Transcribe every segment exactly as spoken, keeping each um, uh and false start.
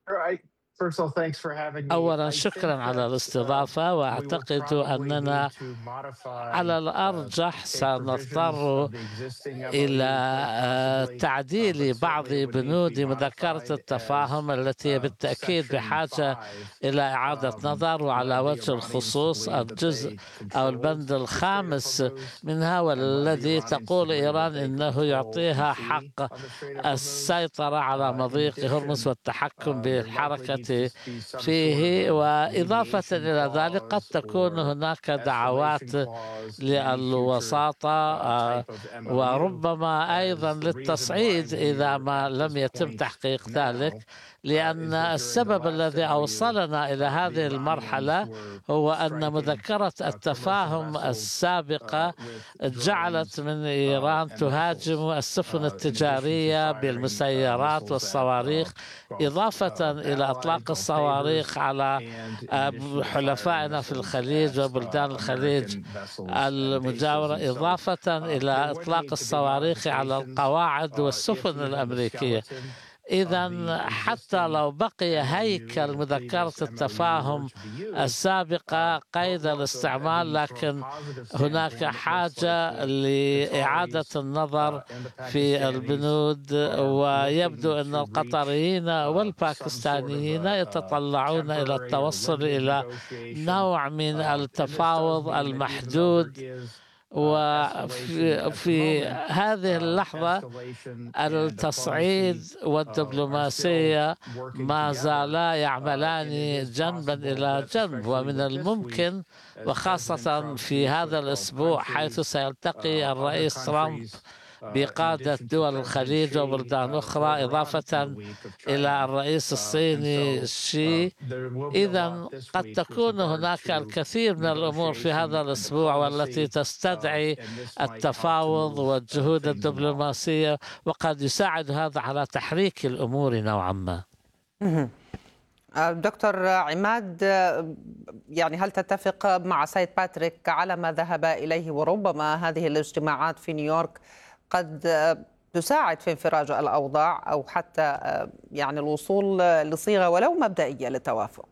Right. First of all, thanks for having me. أولا I think شكرا على that uh, الاستضافة، we will وأعتقد probably need أننا to modify على uh, الأرجح a provisions سنضطر of the existing إلى M O U quite آه، possibly, uh, but تعديل بعض certainly it would need to be بنود مذكرة modified as التفاهم التي uh, بالتأكيد Section بحاجة five إلى إعادة um, نظر، وعلى led the وجه Iranians to الخصوص believe that الجزء they أو controlled البند the Strait of الخامس Hormuz منها، and led the والذي Iranians to تقول believe that إيران they إنه control and يعطيها fee حق on the Strait of Hormuz. السيطرة على Uh, in مضيق هرمز addition, والتحكم uh, there likely needs to بالحركة be some sort of فيه. a وإضافة mediation إلى ذلك قد clause تكون or هناك دعوات escalation clause in any future للوساطة uh, آه، type of M O U, وربما أيضا as the reason why للتصعيد إذا we're ما at لم this يتم point تحقيق ذلك، now uh, لأن is that during the السبب last الذي M O U, أوصلنا إلى uh, the هذه Iranians المرحلة were هو أن striking مذكرة uh, commercial التفاهم vessels uh, السابقة with جعلت drones من uh, إيران and تهاجم missiles, السفن uh, in addition to التجارية firing uh, بالمسيرات missiles at uh, والصواريخ، Gulf إضافة uh, إلى إطلاق allied Gulf neighbors, الصواريخ على and in addition آه، to firing حلفائنا في missiles الخليج at وبلدان uh, الخليج American vessels and bases. المجاورة، And so إضافة uh, there إلى would إطلاق need to be الصواريخ على modifications القواعد uh, if والسفن even the الأمريكية. skeleton of إذا the حتى existing لو بقي M O U or هيكل the مذكرة previous M O U were التفاهم to be used, السابقة uh, قيد but also that الاستعمال، means from a لكن positive هناك standpoint, it looks like حاجة the لإعادة Qataris النظر uh, and the في Pakistanis البنود، are ويبدو looking أن to reach القطريين uh, some sort of والباكستانيين a, a يتطلعون إلى temporary or التوصل limited إلى negotiation. نوع من Uh, and this does التفاوض mean that even though there المحدود. is uh, escalation وفي at the في moment, هذه uh, اللحظة escalation and التصعيد diplomacy uh, are still والدبلوماسية working ما together. زالا Uh, يعملان and it is جنبا possible إلى that, جنب، especially ومن with this week, الممكن as President وخاصة Trump في speaks هذا with Gulf الأسبوع حيث countries, سيلتقي uh, other الرئيس ترامب countries, uh, in بقادة addition to دول President الخليج Xi وبلدان uh, أخرى، further on in the إضافة week of إلى China. الرئيس Uh, and الصيني so uh, شي. there will be a إذا lot this قد week with تكون regard هناك to الكثير من الأمور في negotiation هذا and الأسبوع والتي diplomacy, uh, تستدعي and this might help to التفاوض move uh, والجهود things along. الدبلوماسية، وقد يساعد هذا على تحريك الأمور نوعا ما. مهم. آه، دكتور عماد، آه، يعني هل تتفق مع سيد باتريك على ما ذهب إليه، وربما هذه الاجتماعات في نيويورك قد آه، تساعد في انفراج الأوضاع، أو حتى آه، يعني الوصول آه، لصيغة ولو مبدئية للتوافق؟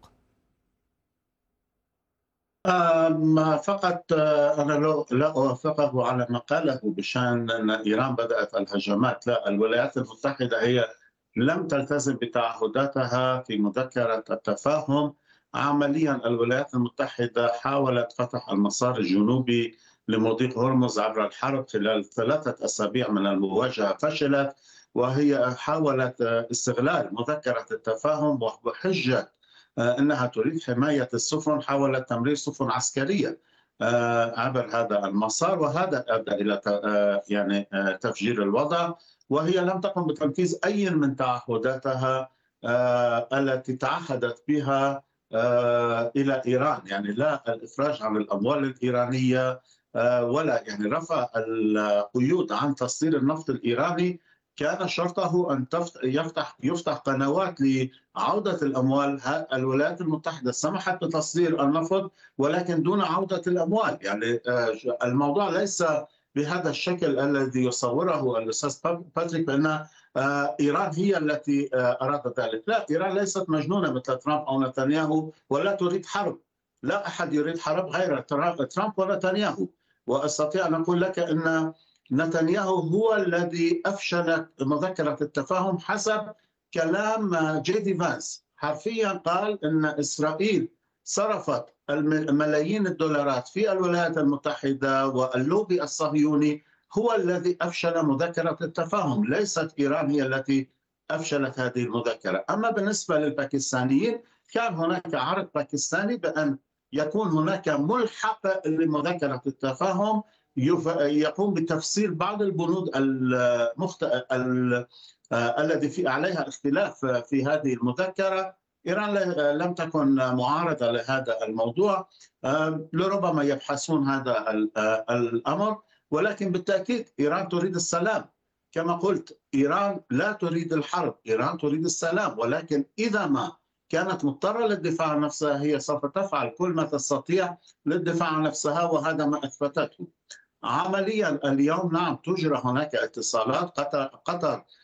أم، فقط آه، أنا لا لا أوافقه على ما قاله بشأن أن إيران بدأت الهجمات. لا، الولايات المتحدة هي لم تلتزم بتعهداتها في مذكرة التفاهم. عمليا الولايات المتحدة حاولت فتح المسار الجنوبي لمضيق هرمز عبر الحرب خلال ثلاثة أسابيع من المواجهة، فشلت، وهي حاولت آه، استغلال مذكرة التفاهم وبحجة آه، أنها تريد حماية السفن، حاولت تمرير سفن عسكرية آه، عبر هذا المسار، وهذا أدى إلى ت- آه، يعني آه، تفجير الوضع، وهي لم تقم بتنفيذ أي من تعهداتها آه، التي تعهدت بها آه، إلى إيران، يعني لا الإفراج عن الأموال الإيرانية آه، ولا يعني رفع القيود عن تصدير النفط الإيراني. كان شرطه أن تفت- يفتح يفتح قنوات لعودة الأموال. ها- الولايات المتحدة سمحت بتصدير النفط ولكن دون عودة الأموال. يعني آه، الموضوع ليس بهذا الشكل الذي يصوره الأستاذ باب- باتريك بأن آه، إيران هي التي آه، أرادت ذلك. لا، إيران ليست مجنونة مثل ترامب أو نتنياهو ولا تريد حرب. لا أحد يريد حرب غير ترا- ترامب ونتنياهو. وأستطيع أن أقول لك أن نتنياهو هو الذي أفشل مذكرة التفاهم حسب كلام جي دي فانس. حرفيا قال أن إسرائيل صرفت الم- ملايين الدولارات في الولايات المتحدة، واللوبي الصهيوني هو الذي أفشل مذكرة التفاهم، ليست إيران هي التي أفشلت هذه المذكرة. أما بالنسبة للباكستانيين، كان هناك عرض باكستاني بأن يكون هناك ملحق لمذكرة التفاهم يف- يقوم بتفسير بعض البنود المخت... ال... آه، الذي في عليها اختلاف في هذه المذكرة. إيران ل- لم تكن معارضة لهذا الموضوع. آه، لربما يبحثون هذا ال- آه، الأمر، ولكن بالتأكيد إيران تريد السلام. كما قلت، إيران لا تريد الحرب، إيران تريد السلام، ولكن إذا ما كانت مضطرة للدفاع عن نفسها هي سوف تفعل كل ما تستطيع للدفاع عن نفسها، وهذا ما أثبتته. عمليا اليوم نعم توجد هناك اتصالات. قطر, قطر